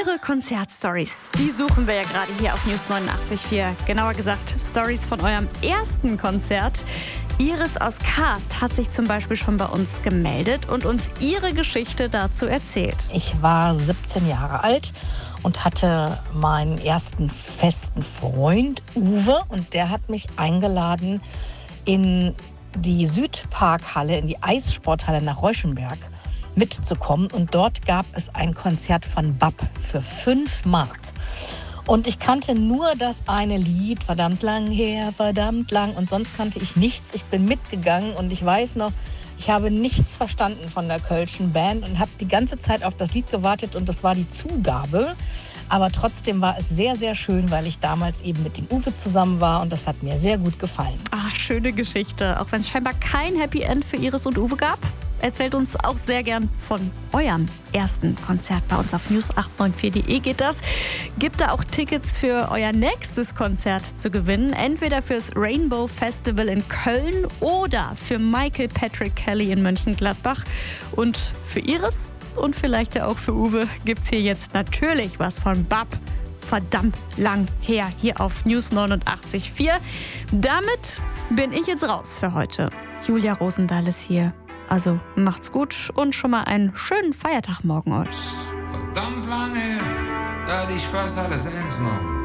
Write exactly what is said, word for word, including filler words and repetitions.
Eure Konzertstories, die suchen wir ja gerade hier auf News neunundachtzig Komma vier. Genauer gesagt, Stories von eurem ersten Konzert. Iris aus Kast hat sich zum Beispiel schon bei uns gemeldet und uns ihre Geschichte dazu erzählt. Ich war siebzehn Jahre alt und hatte meinen ersten festen Freund, Uwe. Und der hat mich eingeladen in die Südparkhalle, in die Eissporthalle nach Reuschenberg mitzukommen. Und dort gab es ein Konzert von B A P für fünf Mark. Und ich kannte nur das eine Lied, verdammt lang her, verdammt lang. Und sonst kannte ich nichts. Ich bin mitgegangen und ich weiß noch, ich habe nichts verstanden von der Kölschen Band und habe die ganze Zeit auf das Lied gewartet und das war die Zugabe. Aber trotzdem war es sehr, sehr schön, weil ich damals eben mit dem Uwe zusammen war und das hat mir sehr gut gefallen. Ach, schöne Geschichte. Auch wenn es scheinbar kein Happy End für Iris und Uwe gab. Erzählt uns auch sehr gern von eurem ersten Konzert. Bei uns auf news acht neun vier punkt de geht das. Gibt da auch Tickets für euer nächstes Konzert zu gewinnen. Entweder fürs Rainbow Festival in Köln oder für Michael Patrick Kelly in Mönchengladbach. Und für Iris und vielleicht ja auch für Uwe gibt's hier jetzt natürlich was von B A P. Verdammt lang her hier auf News neunundachtzig Komma vier. Damit bin ich jetzt raus für heute. Julia Rosendahl ist hier. Also macht's gut und schon mal einen schönen Feiertag morgen euch. Verdammt lange her, da hatte ich fast alles eins noch.